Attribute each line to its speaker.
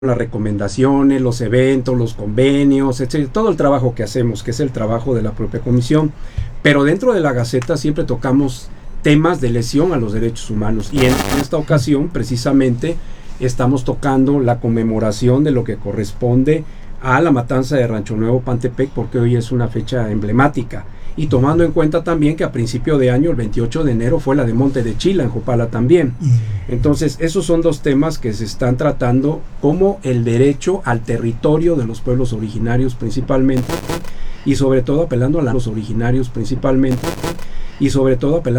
Speaker 1: las recomendaciones, los eventos, los convenios, etc. Todo el trabajo que hacemos, que es el trabajo de la propia comisión. Pero dentro de la Gaceta siempre tocamos temas de lesión a los derechos humanos. Y en esta ocasión, precisamente, estamos tocando la conmemoración de lo que corresponde a la matanza de Rancho Nuevo, Pantepec, porque hoy es una fecha emblemática. Y tomando en cuenta también que a principio de año, el 28 de enero, fue la de Monte de Chila, en Jopala también. Entonces, esos son dos temas que se están tratando, como el derecho al territorio de los pueblos originarios principalmente, y sobre todo apelando a los originarios principalmente, y sobre todo apelando